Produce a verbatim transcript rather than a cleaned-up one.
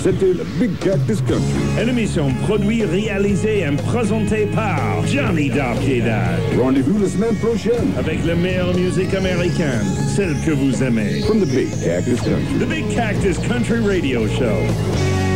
C'était le Big Cactus Country. Une émission produite, réalisée et présentée par Johnny Darkiedad. Rendez-vous la semaine prochaine. Avec la meilleure musique américaine, celle que vous aimez. From the Big Cactus Country. The Big Cactus Country Radio Show.